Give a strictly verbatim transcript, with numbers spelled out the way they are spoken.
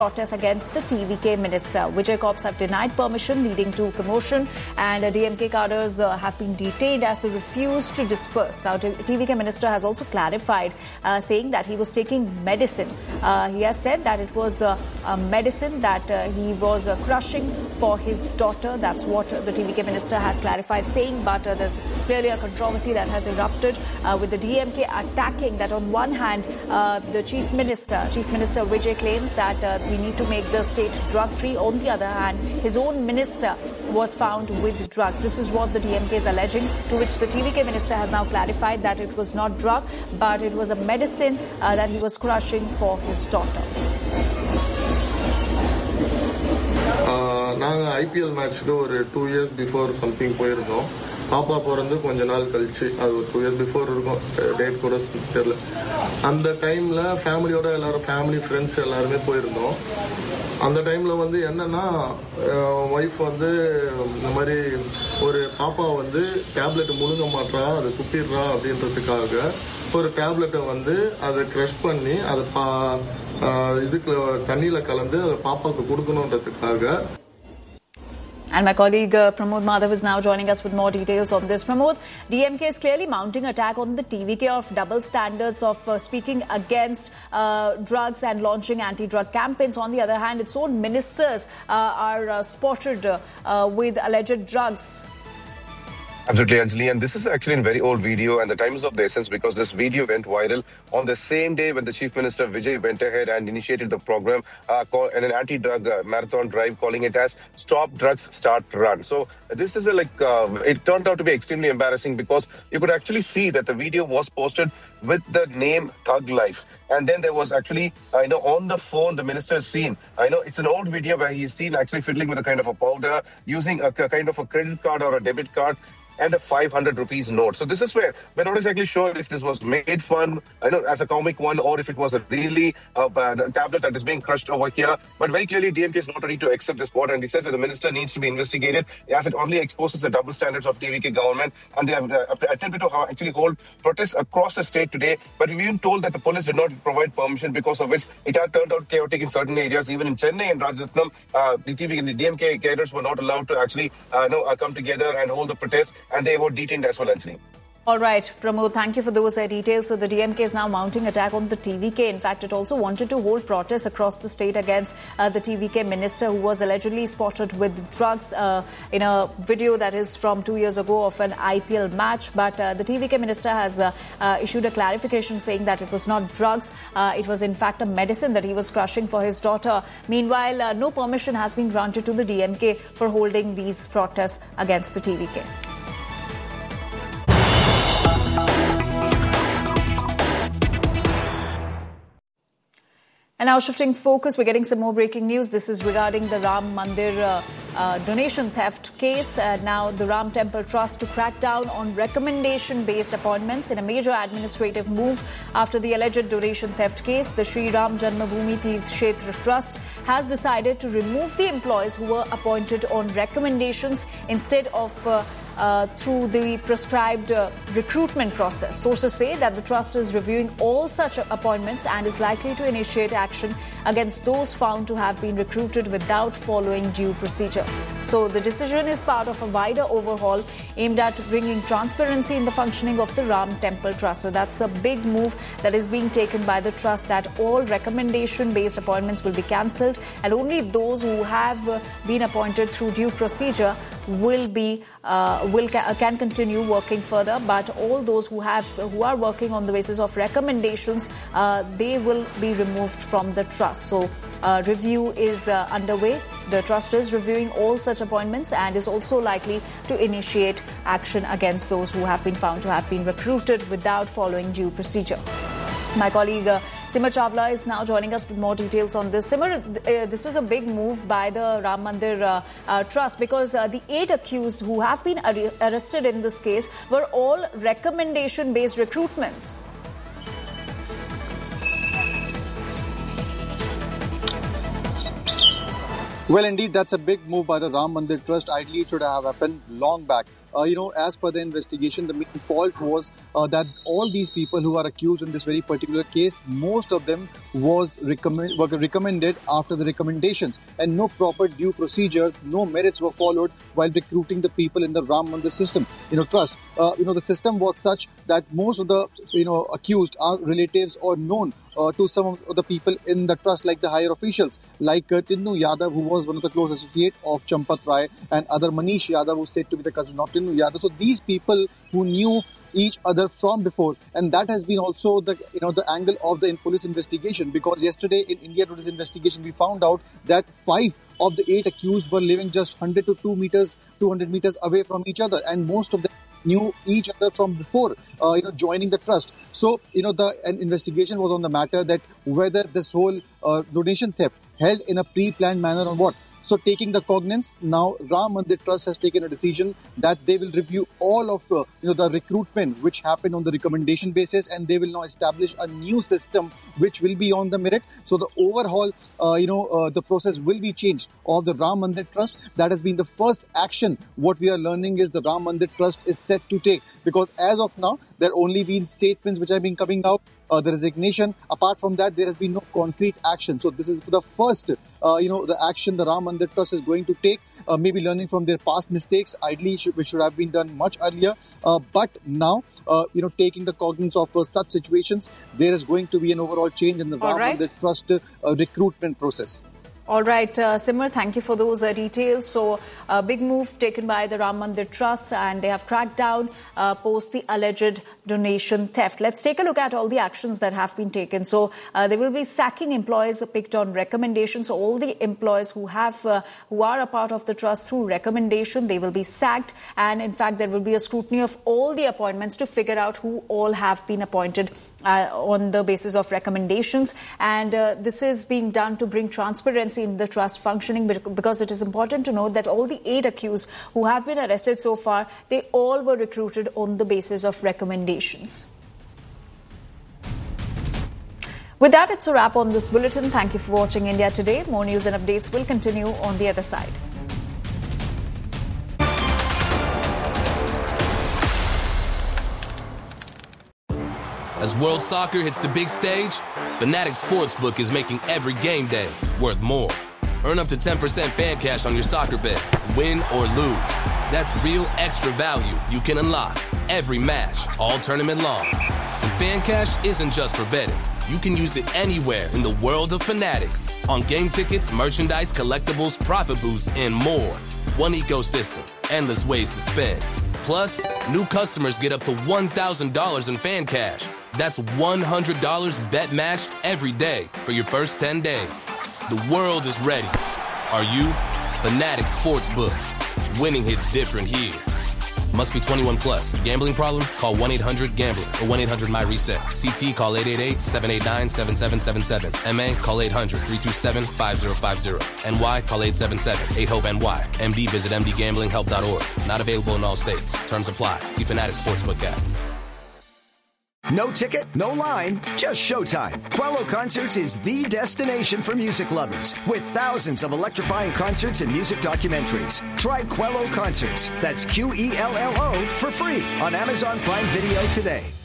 protests against the T V K minister. Vijay Corps have denied permission, leading to commotion, and uh, D M K cadres uh, have been detained as they refuse to disperse. Now, T V K minister has also clarified, uh, saying that he was taking medicine. Uh, he has said that it was uh, a medicine that uh, he was uh, crushing for his daughter. That's what uh, the T V K minister has clarified, saying, but uh, there's clearly a controversy that has erupted uh, with the D M K attacking that. On one hand, uh, the chief minister, Chief Minister Vijay, claims that uh, we need to make the state drug-free. On the other hand, his own minister was found with drugs. This is what the D M K is alleging, to which the T V K minister has now clarified that it was not drug, but it was a medicine uh, that he was crushing for his daughter. நாங்கள் IPL மேட்ச்க்கு ஒரு two years before something போயிருந்தோம். பாப்பா பிறந்து கொஞ்ச நாள் கழிச்சு, அது ஒரு டூ இயர்ஸ் பிஃபோர் இருக்கும், டேட் கூட தெரியல. அந்த டைமில் ஃபேமிலியோட எல்லாரும், ஃபேமிலி ஃப்ரெண்ட்ஸ் எல்லாருமே போயிருந்தோம். அந்த டைமில் வந்து என்னன்னா, ஒய்ஃப் வந்து இந்த மாதிரி ஒரு பாப்பா வந்து டேப்லெட் முழுங்க மாட்டா, அதை துப்பிடுறா அப்படின்றதுக்காக ஒரு டேப்லெட்டை வந்து அதை க்ரஷ் பண்ணி அதை பா இதுக்கு தண்ணியில் கலந்து அதை பாப்பாவுக்கு கொடுக்கணுன்றதுக்காக. And my colleague uh, Pramod Madhav is now joining us with more details on this. Pramod, D M K is clearly mounting attack on the T V K of double standards of uh, speaking against uh, drugs and launching anti-drug campaigns. On the other hand, its own ministers uh, are uh, spotted uh, uh, with alleged drugs. Absolutely, Anjali. And this is actually a very old video, and the time is of the essence because this video went viral on the same day when the Chief Minister Vijay went ahead and initiated the program uh, called an anti-drug uh, marathon drive, calling it as Stop Drugs, Start Run. So this is a, like, uh, it turned out to be extremely embarrassing because you could actually see that the video was posted with the name Thug Life. And then there was actually, uh, you know, on the phone, the minister is seen. I know it's an old video where he's seen actually fiddling with a kind of a powder, using a, a kind of a credit card or a debit card, and a five hundred rupees note. So this is where we're not exactly sure if this was made fun, I know, as a comic one, or if it was a really uh, tablet that is being crushed over here. But very clearly, D M K is not ready to accept this part, and he says that the minister needs to be investigated as it only exposes the double standards of T V K government. And they have uh, attempted to actually hold protests across the state today. But we've been told that the police did not provide permission, because of which it had turned out chaotic in certain areas. Even in Chennai and Rajasthan, uh, the T V K, the D M K cadres were not allowed to actually uh, know, uh, come together and hold the protest. And they were detained as well, Anthony. All right, Pramod, thank you for those uh, details. So the D M K is now mounting attack on the T V K. In fact, it also wanted to hold protests across the state against uh, the T V K minister who was allegedly spotted with drugs uh, in a video that is from two years ago of an I P L match. But uh, the T V K minister has uh, uh, issued a clarification saying that it was not drugs. Uh, it was in fact a medicine that he was crushing for his daughter. Meanwhile, uh, no permission has been granted to the D M K for holding these protests against the T V K. And now shifting focus, we're getting some more breaking news. This is regarding the Ram Mandir uh, uh, donation theft case. Uh, now the Ram Temple Trust to crack down on recommendation-based appointments in a major administrative move after the alleged donation theft case. The Sri Ram Janmabhoomi Tirth Kshetra Trust has decided to remove the employees who were appointed on recommendations instead of uh, Uh, through the prescribed uh, recruitment process. Sources say that the trust is reviewing all such appointments and is likely to initiate action against those found to have been recruited without following due procedure. So the decision is part of a wider overhaul aimed at bringing transparency in the functioning of the Ram Temple Trust. So that's the big move that is being taken by the trust, that all recommendation-based appointments will be cancelled and only those who have uh, been appointed through due procedure will be uh, will ca- can continue working further, but all those who have who are working on the basis of recommendations, uh, they will be removed from the trust. So uh, review is uh, underway. The trust is reviewing all such appointments and is also likely to initiate action against those who have been found to have been recruited without following due procedure. My colleague uh, Simar Chawla is now joining us with more details on this. Simar, uh, this is a big move by the Ram Mandir uh, uh, Trust because uh, the eight accused who have been ar- arrested in this case were all recommendation-based recruitments. Well, indeed, that's a big move by the Ram Mandir Trust. Ideally, it should have happened long back. Uh, you know, as per the investigation, the main fault was uh, that all these people who are accused in this very particular case, most of them was recommend, were recommended after the recommendations, and no proper due procedure, no merits were followed while recruiting the people in the Ram Mandir system, you know, trust. Uh, you know, the system was such that most of the, you know, accused are relatives or known Uh, to some of the people in the trust, like the higher officials, like uh, Tinnu Yadav, who was one of the close associates of Champat Rai, and other Manish Yadav, who said to be the cousin of Tinnu Yadav. So these people who knew each other from before, and that has been also the you know the angle of the police investigation, because yesterday in India Today's investigation we found out that five of the eight accused were living just one hundred to two meters, two hundred meters away from each other, and most of them knew each other from before, uh, you know, joining the trust. So, you know, the an investigation was on the matter that whether this whole uh, donation theft held in a pre-planned manner or what. So, taking the cognizance, now Ram Mandir Trust has taken a decision that they will review all of uh, you know the recruitment which happened on the recommendation basis, and they will now establish a new system which will be on the merit. So, the overall, uh, you know, uh, the process will be changed of the Ram Mandir Trust. That has been the first action. What we are learning is the Ram Mandir Trust is set to take, because as of now there only been statements which have been coming out. Uh, the resignation. Apart from that, there has been no concrete action. So this is the first, uh, you know, the action the Ram Mandir Trust is going to take. Uh, maybe learning from their past mistakes. Ideally, should, which should have been done much earlier. Uh, but now, uh, you know, taking the cognizance of uh, such situations, there is going to be an overall change in the Ram right. Mandir Trust uh, recruitment process. All right, uh, Simar, thank you for those uh, details. So, a uh, big move taken by the Ram Mandir Trust, and they have cracked down uh, post the alleged donation theft. Let's take a look at all the actions that have been taken. So, uh, they will be sacking employees picked on recommendation. So, all the employees who have, uh, who are a part of the trust through recommendation, they will be sacked. And in fact, there will be a scrutiny of all the appointments to figure out who all have been appointed uh, on the basis of recommendations. And uh, this is being done to bring transparency in the trust functioning, because it is important to note that all the eight accused who have been arrested so far, they all were recruited on the basis of recommendations. With that, it's a wrap on this bulletin. Thank you for watching India Today. More news and updates will continue on the other side. As World Soccer hits the big stage, Fanatics Sportsbook is making every game day worth more. Earn up to ten percent fan cash on your soccer bets, win or lose. That's real extra value you can unlock every match, all tournament long. And fan cash isn't just for betting. You can use it anywhere in the world of Fanatics. On game tickets, merchandise, collectibles, profit boosts, and more. One ecosystem, endless ways to spend. Plus, new customers get up to one thousand dollars in fan cash. That's one hundred dollars bet match every day for your first ten days. The world is ready. Are you? Fanatics Sportsbook. Winning hits different here. Must be twenty-one plus. Gambling problem? Call one eight hundred gambler or one eight hundred my reset. C T call eight eight eight, seven eight nine, seven seven seven seven. M A call eight hundred, three two seven, five zero five zero. N Y call eight seven seven, eight hope N Y. M D visit m d gambling help dot org. Not available in all states. Terms apply. See Fanatics Sportsbook app. No ticket, no line, just showtime. Quello Concerts is the destination for music lovers, with thousands of electrifying concerts and music documentaries. Try Quello Concerts, that's Q E L L O, for free on Amazon Prime Video today.